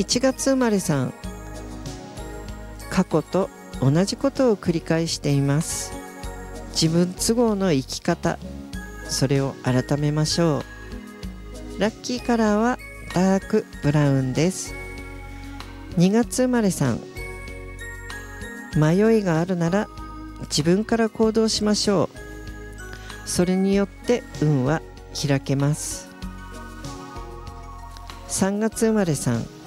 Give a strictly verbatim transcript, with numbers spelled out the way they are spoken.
いちがつ生まれさん、過去と同じことを繰り返しています。自分都合の生き方、それを改めましょう。ラッキーカラーはダークブラウンです。にがつ生まれさん、迷いがあるなら自分から行動しましょう。それによって運は開けます。さんがつ生まれさん、